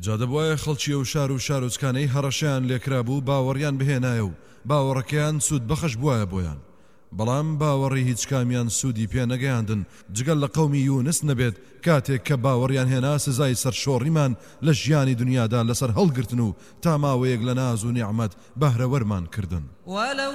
جادەبواە خەڵکی و شار و شارۆچکانەی هەڕەشیان لێکرا بوو باوەڕیان بهێنایە و باوەڕەکەیان سوود بەخش بووایە بۆیان بەڵام باوەڕی هیچ کامیان سوودی پێ نەگەیاندن جگەل لە قەومی یونس نەبێت کاتێک کە باوەڕیان هێنا سزای سەرشۆڕیمان لە ژیانی دنیادا لەسەر هەڵگرتن و تا ماوەیەک لە ناز و نیعمەت بەهرەوەرمان کردن